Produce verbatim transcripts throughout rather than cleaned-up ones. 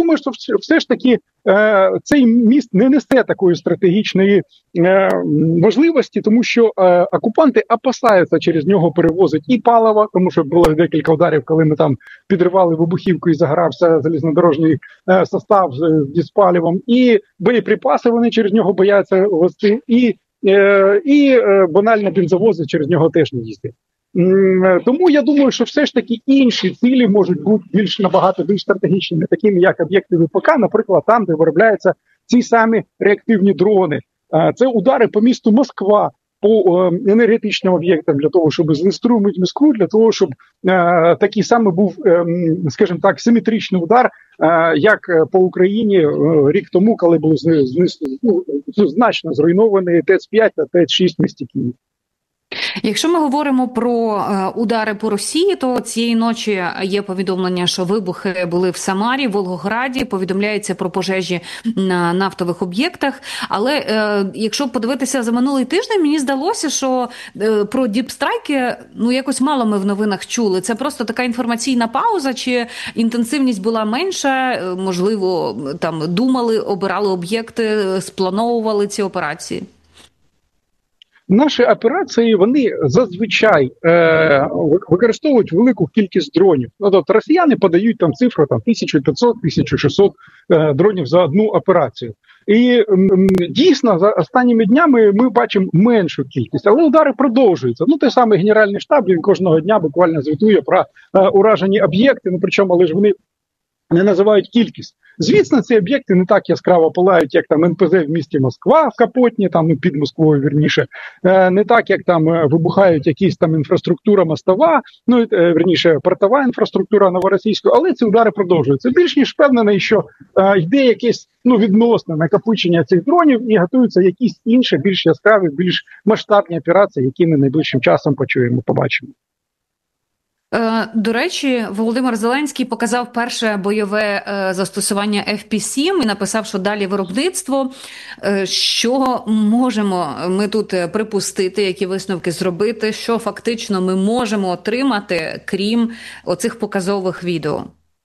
думаю, що все, все ж таки е, цей міст не несе такої стратегічної е, можливості, тому що е, окупанти опасаються через нього перевозити і паливо, тому що було декілька ударів, коли ми там підривали вибухівку і загорався залізнодорожній е, состав з дізпалівом, і боєприпаси вони через нього бояться вести, і, е, і е, банально бензовози через нього теж не їздять. Тому я думаю, що все ж таки інші цілі можуть бути більш набагато більш стратегічними, такими як об'єкти ВПК, наприклад, там, де виробляються ці самі реактивні дрони. Це удари по місту Москва, по енергетичним об'єктам для того, щоб знеструмити Москву, для того, щоб е, такий самий був, е, скажімо так, симетричний удар, е, як по Україні е, рік тому, коли були знес, ну, значно зруйновані ТЕЦ п'ять та ТЕЦ шість в місті Києві. Якщо ми говоримо про е, удари по Росії, то цієї ночі є повідомлення, що вибухи були в Самарі, Волгограді, повідомляється про пожежі на нафтових об'єктах. Але е, якщо подивитися за минулий тиждень, мені здалося, що е, про діпстрайки, ну, якось мало ми в новинах чули. Це просто така інформаційна пауза, чи інтенсивність була менша, можливо, там думали, обирали об'єкти, сплановували ці операції? Наші операції, вони зазвичай е, використовують велику кількість дронів. Ну, тобто росіяни подають там цифру там, тисяча п'ятсот - тисяча шістсот е, дронів за одну операцію. І м, дійсно, за останніми днями ми бачимо меншу кількість, але удари продовжуються. Ну, той самий Генеральний штаб, він кожного дня буквально звітує про е, уражені об'єкти, ну, причому, але ж вони не називають кількість. Звісно, ці об'єкти не так яскраво палають, як там ен пе зет в місті Москва, в Капотні, там ну, під Москвою, вірніше, е, не так, як там вибухають якісь там інфраструктура мостова, ну, е, вірніше, портова інфраструктура новоросійська, але ці удари продовжуються. Більш ніж впевнений, що е, йде якесь ну, відносне накопичення цих дронів і готуються якісь інші, більш яскраві, більш масштабні операції, які ми найближчим часом почуємо, побачимо. До речі, Володимир Зеленський показав перше бойове застосування еф пі сім і написав, що далі виробництво. Що можемо ми тут припустити, які висновки зробити, що фактично ми можемо отримати, крім оцих показових відео?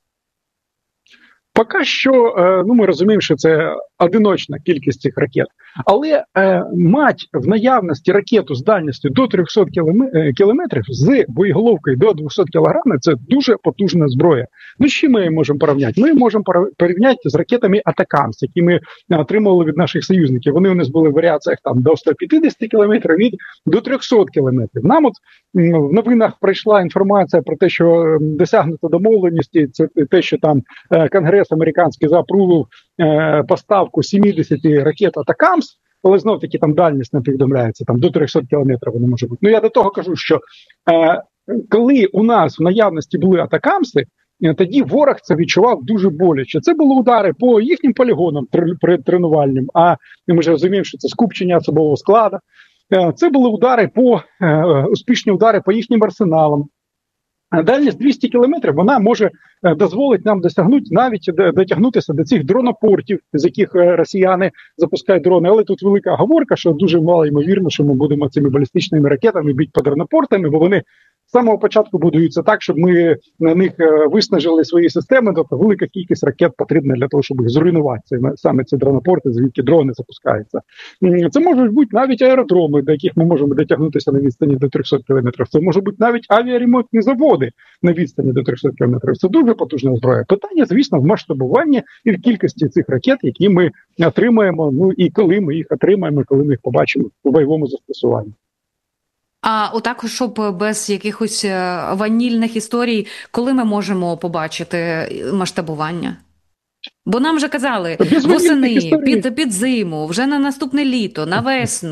Поки що, ну, ми розуміємо, що це одиночна кількість цих ракет. Але е, мати в наявності ракету з дальністю до трьохсот кілометрів з боєголовкою до двохсот кілограмів – це дуже потужна зброя. Ну, з чим ми її можемо порівняти? Ми можемо порівняти з ракетами «Атакамс», які ми отримували від наших союзників. Вони у нас були в варіаціях там, до ста п'ятдесяти кілометрів, від до трьохсот кілометрів. Нам от в новинах прийшла інформація про те, що досягнуто домовленості, це те, що там Конгрес американський заапрував поставку сімдесят ракет «Атакамс», але знов-таки там дальність не повідомляється, там до трьохсот кілометрів вони можуть бути. Ну, я до того кажу, що е, коли у нас в наявності були «Атакамси», тоді ворог це відчував дуже боляче. Це були удари по їхнім полігонам тренувальним, а ми ж розуміємо, що це скупчення особового складу. Е, це були удари по, е, успішні удари по їхнім арсеналам. Дальність двісті кілометрів, вона може дозволити нам досягнути, навіть дотягнутися до цих дронопортів, з яких росіяни запускають дрони. Але тут велика оговорка, що дуже мало ймовірно, що ми будемо цими балістичними ракетами бити по дронопортами, бо вони з самого початку будуються так, щоб ми на них виснажили свої системи, тобто велика кількість ракет потрібна для того, щоб їх зруйнувати. Це саме ці дронопорти, звідки дрони запускаються. Це можуть бути навіть аеродроми, до яких ми можемо дотягнутися на відстані до трьохсот кілометрів. Це можуть бути навіть авіаремонтні заводи на відстані до трьохсот кілометрів. Це дуже потужна зброя. Питання, звісно, в масштабуванні і в кількості цих ракет, які ми отримаємо, ну і коли ми їх отримаємо, коли ми їх побачимо у бойовому застосуванні. А отак, щоб без якихось ванільних історій, коли ми можемо побачити масштабування? Бо нам вже казали, восени, під, під зиму, вже на наступне літо, на весну.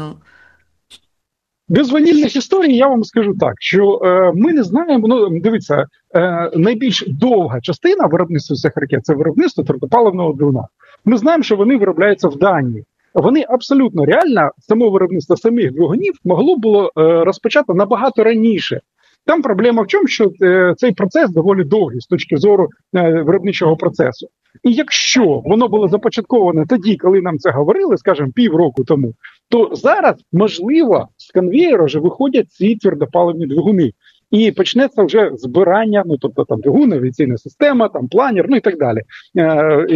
Без ванільних історій я вам скажу так, що е, ми не знаємо, ну, дивіться, е, найбільш довга частина виробництва цих ракет – це виробництво твердопаливного двигуна. Ми знаємо, що вони виробляються в Данії. Вони абсолютно реально, само виробництво самих двигунів могло було е, розпочати набагато раніше. Там проблема в чому, що е, цей процес доволі довгий з точки зору е, виробничого процесу. І якщо воно було започатковане тоді, коли нам це говорили, скажімо, півроку тому, то зараз, можливо, з конвеєра вже виходять ці твердопаливні двигуни. І почнеться вже збирання, ну тобто там двигун, авіаційна система, там планер, ну і так далі. Е,